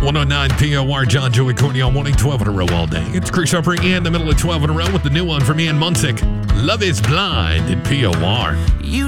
109 POR, John, Joey, Courtney all morning, 12 in a row all day. It's Chris Harper in the middle of 12 in a row with the new one from Ian Munsick. Love is Blind in POR. You